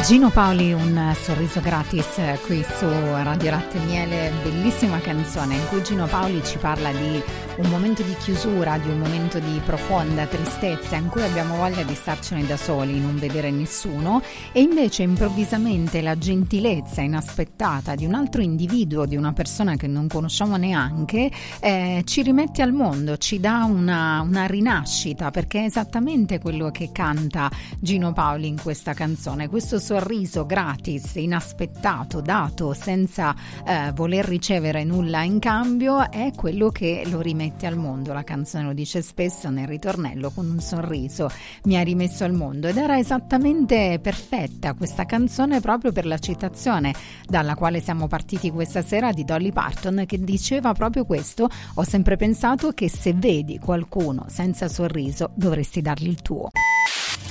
Gino Paoli, un sorriso gratis qui su Radio Latte e Miele, bellissima canzone in cui Gino Paoli ci parla di un momento di chiusura, di un momento di profonda tristezza in cui abbiamo voglia di starcene da soli, non vedere nessuno, e invece improvvisamente la gentilezza inaspettata di un altro individuo, di una persona che non conosciamo neanche, ci rimette al mondo, ci dà una rinascita, perché è esattamente quello che canta Gino Paoli in questa canzone, questo sorriso gratis, inaspettato, dato senza voler ricevere nulla in cambio, è quello che lo rimette al mondo. La canzone lo dice spesso nel ritornello: con un sorriso mi ha rimesso al mondo, ed era esattamente perfetta questa canzone proprio per la citazione dalla quale siamo partiti questa sera di Dolly Parton, che diceva proprio questo: ho sempre pensato che se vedi qualcuno senza sorriso dovresti dargli il tuo.